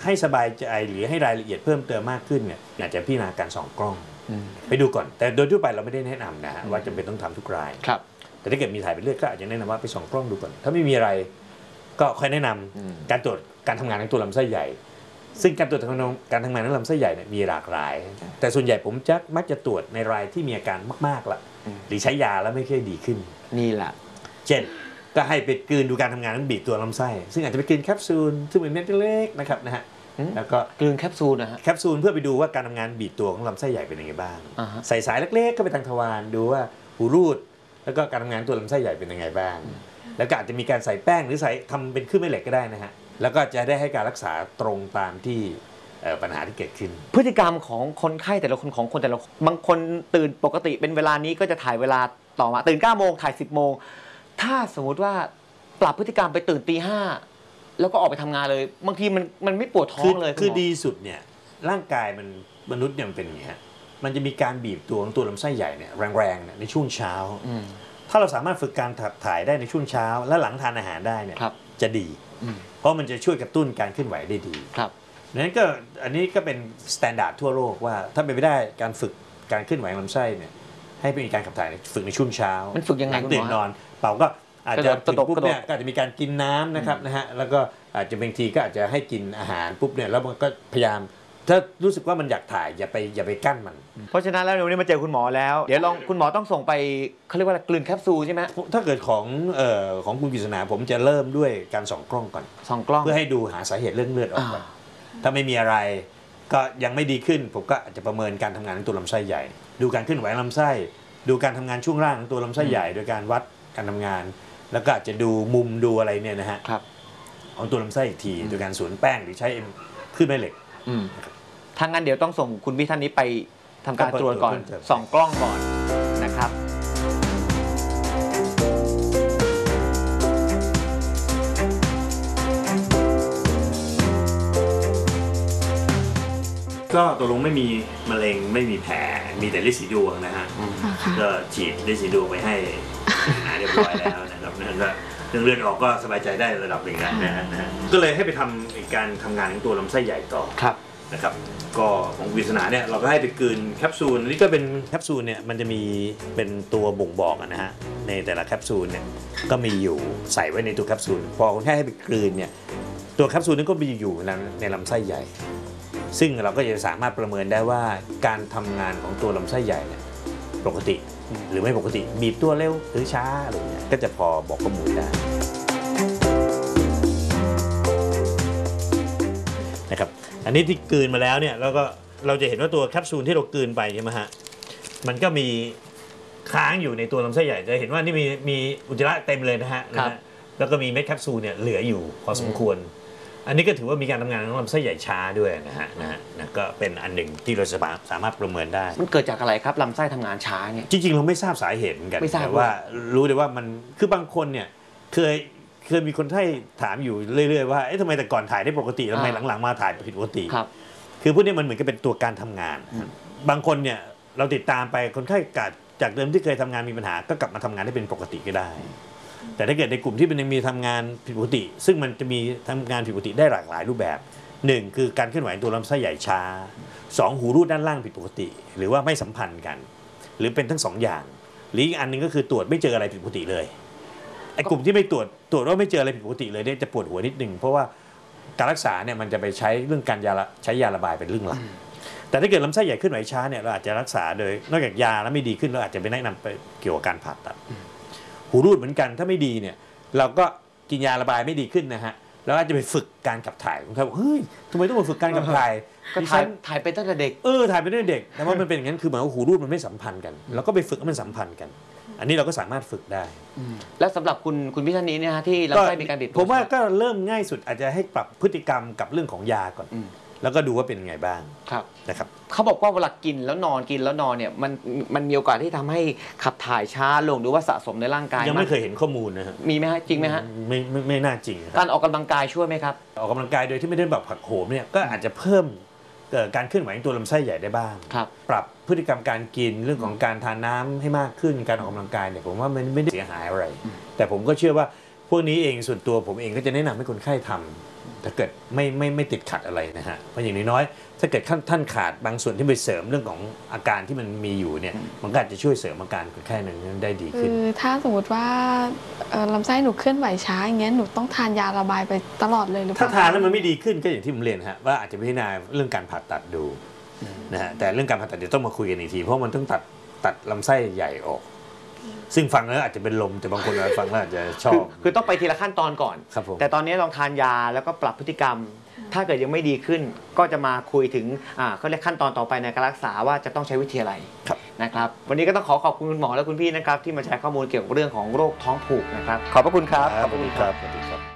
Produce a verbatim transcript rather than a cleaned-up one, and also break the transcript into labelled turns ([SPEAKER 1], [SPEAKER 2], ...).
[SPEAKER 1] ให้สบายใจหรือให้รายละเอียดเพิ่มเติมมากขึ้นเนี่ยอาจจะพิจารณาการส่องกล้องไปดูก่อนแต่โดยทั่วไปเราไม่ได้แนะนำนะฮะว่าจำเป็นต้องทำทุกรายแต่ถ้าเกิดมีถ่ายเป็นเลือดก็อาจจะแนะนำว่าไปส่องกล้องดูก่อนถ้าไม่มีอะไรก็ค่อยแนะนำการตรวจการทำงานของตัวลำไส้ใหญ่ซึ่งการตรวจการทำงานของลำไส้ใหญ่เนี่ยมีหลากหลายแต่ส่วนใหญ่ผมจะมักจะตรวจในรายที่มีอาการมากๆละหรือใช้ยาแล้วไม่ค่อยดีขึ้น
[SPEAKER 2] นี่แหละ
[SPEAKER 1] เช่นก็ให้ไปกลืนดูการทำงานของบีบตัวลำไส้ซึ่งอาจจะไปกลืนแคปซูลซึ่งเป็นเม็ดเล็กนะครับนะฮะ
[SPEAKER 2] แล้วก็กลืนแคปซูลนะฮะ
[SPEAKER 1] แคปซูลเพื่อไปดูว่าการทำงานบีบตัวของลำไส้ใหญ่เป็นยังไงบ้างใส่สายเล็กๆเข้าไปทางทวารดูว่าหูรูดแล้วก็การทำงานตัวลำไส้ใหญ่เป็นยังไงบ้างแล้วก็อาจจะมีการใส่แป้งหรือใส่ทำเป็นคลื่นแม่เหล็กก็ได้นะฮะแล้วก็จะได้ให้การรักษาตรงตามที่ปัญหาที่เกิดขึ้น
[SPEAKER 2] พฤติกรรมของคนไข้แต่ละคนของคนแต่ละบางคนตื่นปกติเป็นเวลานี้ก็จะถ่ายเวลาต่อมาตื่นเก้าโมงถ่ายสิบโมงถ้าสมมุติว่าปรับพฤติกรรมไปตื่นตีห้าแล้วก็ออกไปทำงานเลยบางทีมันมันไม่ปวดท้องเลย
[SPEAKER 1] คือดีสุดเนี่ยร่างกายมันมนุษย์เนี่ยมันเป็นอย่างนี้ฮะมันจะมีการบีบตัวของตัวลำไส้ใหญ่เนี่ยแรงๆเนี่ยในช่วงเช้าถ้าเราสามารถฝึกการขับถ่ายได้ในช่วงเช้าและหลังทานอาหารได้เนี่ยจะดีเพราะมันจะช่วยกระตุ้นการเคลื่อนไหวได้ดีนั้นก็อันนี้ก็เป็นมาตรฐานทั่วโลกว่าถ้าเป็นไปได้การฝึกการเคลื่อนไหวของลำไส้เนี่ยให้มีการขับถ่ายฝึกในช่วงเช้า
[SPEAKER 2] มันฝึกยังไง
[SPEAKER 1] ตื่นนอนเป่าก็อาจจะถึงปุ๊บเนี่ยก็อาจจะมีการกินน้ำนะครับนะฮะแล้วก็อาจจะบางทีก็อาจจะให้กินอาหารปุ๊บเนี่ยแล้วมันก็พยายามถ้ารู้สึกว่ามันอยากถ่ายอย่าไปอย่าไปกั้นมัน
[SPEAKER 2] เพราะฉะนั้นแล้ววันนี้มาเจอคุณหมอแล้วเดี๋ยวลองคุณหมอต้องส่งไปเขาเรียกว่ากลืนแคปซูลใช่ไหม
[SPEAKER 1] ถ้าเกิดของเอ่อของคุณกฤษณาผมจะเริ่มด้วยการส่องกล้องก่อน
[SPEAKER 2] ส่องกล้อง
[SPEAKER 1] เพื่อให้ดูหาสาเหตุเรื่องเลือดออกก่อนถ้าไม่มีอะไรก็ยังไม่ดีขึ้นผมก็อาจจะประเมินการทำงานของตัวลำไส้ใหญ่ดูการเคลื่อนไหวลำไส้ดูการทำงานช่วงล่างของตัวลำไส้ใหญ่โดยการวัดการทำงานแล้วก็อาจจะดูมุมดูอะไรเนี่ยนะฮะของตัวลำไส้อีกทีโดยการสวนแป้งหรือใช้คลื่นแม่เหล็ก
[SPEAKER 2] ทางงั้นเดี๋ยวต้องส่งคุณพี่ท่านนี้ไปทำการตรวจก่อนส่องกล้องก่อนนะครับ
[SPEAKER 1] ก็ตกลงไม่มีมะเร็งไม่มีแผลมีแต่ฤทธิ์สีดวงนะฮะก็ฉีดฤทธิ์สีดวงไปให้หายเรียบร้อยแล้วนะครับนั่นก็เรื่องเลือดออกก็สบายใจได้ระดับหนึ่งนะฮะก็เลยให้ไปทำการทำงานของตัวลำไส้ใหญ่ต่อนะครับก็ของวิศนาเนี่ยเราก็ให้ไปกลืนแคปซูลนี่ก็เป็นแคปซูลเนี่ยมันจะมีเป็นตัวบ่งบอกนะฮะในแต่ละแคปซูลเนี่ยก็มีอยู่ใส่ไว้ในตัวแคปซูลพอคนไข้ให้ไปกลืนเนี่ยตัวแคปซูลนั้นก็มีอยู่ในลำไส้ใหญ่ซึ่งเราก็จะสามารถประเมินได้ว่าการทำงานของตัวลำไส้ใหญ่เนี่ยปกติหรือไม่ปกติบีบตัวเร็วหรือช้าอะไรเงี้ยก็จะพอบอกข้อมูลได้นะครับอันนี้ที่กลืนมาแล้วเนี่ยแล้วก็เราจะเห็นว่าตัวแคปซูลที่เรากลืนไปใช่ไหมฮะมันก็มีค้างอยู่ในตัวลำไส้ใหญ่จะเห็นว่านี่มีมีอุจจาระเต็มเลยนะฮะแล้วก็มีเม็ดแคปซูลเนี่ยเหลืออยู่พอสมควรอันนี้ก็ถือว่ามีการทำงานของลำไส้ใหญ่ช้าด้วยนะฮะนะฮะก็เป็นอันหนึ่งที่เราสามารถประเมินได้
[SPEAKER 2] มันเกิดจากอะไรครับลำไส้ทำงานช้าเนี่ย
[SPEAKER 1] จริงๆเราไม่ทราบสาเหตุเหมือนกันแต่ว่ารู้แต่ว่ามันคือบางคนเนี่ยเคยเคยมีคนไข้ถามอยู่เรื่อยๆว่าเอ๊ะทำไมแต่ก่อนถ่ายได้ปกติทำไมหลังๆมาถ่ายผิดปกติ
[SPEAKER 2] ครับ
[SPEAKER 1] คือพวกนี้มันเหมือนกับเป็นตัวการทำงานบางคนเนี่ยเราติดตามไปคนไข้จากเดิมที่เคยทำงานมีปัญหาก็กลับมาทำงานได้เป็นปกติก็ได้แต่ถ้าเกิดในกลุ่มที่มันยังมีทำงานผิดปกติซึ่งมันจะมีทำงานผิดปกติได้หลากหลายรูปแบบหนึ่งคือการเคลื่อนไหวตัวลำไส้ใหญ่ช้าสองหูรูดด้านล่างผิดปกติหรือว่าไม่สัมพันธ์กันหรือเป็นทั้งสองอย่างหรืออีกอันนึงก็คือตรวจไม่เจออะไรผิดปกติเลยไอ้กลุ่มที่ไม่ตรวจตรวจว่าไม่เจออะไรผิดปกติเลยเนี่ยจะปวดหัวนิดนึงเพราะว่าการรักษาเนี่ยมันจะไปใช้เรื่องการยาใช้ยาระบายเป็นเรื่องหลักแต่ถ้าเกิดลำไส้ใหญ่เคลื่อนไหวช้าเนี่ยเราอาจจะรักษาโดยนอกจากยาแล้วไม่ดีขึ้นเราอาจจะไปแนะนำไปเกี่ยวกับการผ่าตัดหูรูดเหมือนกันถ้าไม่ดีเนี่ยเราก็กินยาระบายไม่ดีขึ้นนะฮะแล้วอาจจะไปฝึกการขับถ่ายของเขาเฮ้ยทำไมต้องมาฝึกการขับถ่าย
[SPEAKER 2] ก็ถ่ายถ่ายไปตั้งแต่เด็ก
[SPEAKER 1] เออถ่ายไปตั้งแต่เด็กแต่ว่ามันเป็นอย่างนั้นคือเหมือนว่าหูรูดมันไม่สัมพันธ์กันแล้วก็ไปฝึกให้มันสัมพันธ์กันอันนี้เราก็สามารถฝึกได้
[SPEAKER 2] แล้วสำหรับคุณคุณพี่ท่านนี้เนี่ยฮะที่ลำไส้มีการบีบตัว
[SPEAKER 1] ผมว่าก็เริ่มง่ายสุดอาจจะให้ปรับพฤติกรรมกับเรื่องของยาก่อนแล้วก็ดูว่าเป็นยังไงบ้างนะครับ
[SPEAKER 2] เขาบอกว่าเวลากินแล้วนอนกินแล้วนอนเนี่ยมันมันมีโอกาสที่ทำให้ขับถ่ายช้าลงหรือว่าสะสมในร่างกาย
[SPEAKER 1] ยังไม่เคยเห็นข้อมูลนะฮะ
[SPEAKER 2] มีไหมฮะจริงไหมฮะ
[SPEAKER 1] ไม่ไม่ไม่น่าจริง
[SPEAKER 2] การออกกำลังกายช่วยไหมครับ
[SPEAKER 1] ออกกำลังกายโดยที่ไม่ได้แบบผักโหมเนี่ยก็อาจจะเพิ่มการเคลื่อนไหวของตัวลำไส้ใหญ่ได้บ้างปรับพฤติกรรมการกินเรื่องของการทานน้ำให้มากขึ้นการออกกำลังกายเนี่ยผมว่ามันไม่ได้เสียหายอะไรแต่ผมก็เชื่อว่าพวกนี้เองส่วนตัวผมเองก็จะแนะนำให้คนไข้ทำถ้าเกิดไม่ไม่ไม่ติดขัดอะไรนะฮะเพราะอย่างน้อยๆถ้าเกิดท่านขาดบางส่วนที่ไปเสริมเรื่องของอาการที่มันมีอยู่เนี่ยมันก็อาจจะช่วยเสริมอาการคนไข้นั้นได้ดีขึ้น
[SPEAKER 3] คือถ้าสมมติว่าลำไส้หนูเคลื่อนไหวช้าอย่างเงี้ยหนูต้องทานยาระบายไปตลอดเลยหรือเปล่า
[SPEAKER 1] ถ้าทานแล้วมันไม่ดีขึ้นก็อย่างที่ผมเรียนฮะว่าอาจจะพิจารณาเรื่องการผ่าตัดดูนะฮะแต่เรื่องการผ่าตัดเดี๋ยวต้องมาคุยกันอีกทีเพราะมันต้องตัดตัดลำไส้ใหญ่ออกซึ่งฟังแล้วอาจจะเป็นลมแต่บางคนฟังแล้วอาจจะชอ
[SPEAKER 2] คือบ คือต้องไปทีละขั้นตอนก่อน
[SPEAKER 1] ครับผม
[SPEAKER 2] แต่ตอนนี้ลองทานยาแล้วก็ปรับพฤติกรรม ถ้าเกิดยังไม่ดีขึ้นก็จะมาคุยถึงอ่าเขาเรียกขั้นตอนต่อไปในการรักษาว่าจะต้องใช้วิธีอะไร
[SPEAKER 1] ครับ
[SPEAKER 2] นะครับวันนี้ก็ต้องขอขอบคุณคุณหมอและคุณพี่นะครับที่มาแชร์ข้อมูลเกี่ยวกับเรื่องของโรคท้องผูกนะครับขอบพระคุณครับ
[SPEAKER 1] ขอบคุณครับสวัสดีครับ